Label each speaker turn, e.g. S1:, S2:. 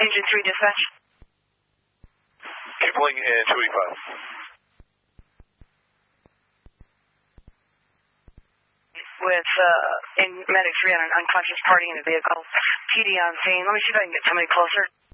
S1: Engine 3 dispatch.
S2: Kipling and 285.
S1: With in Medic 3 on an unconscious party in a vehicle. PD on scene. Let me see if I can get somebody closer.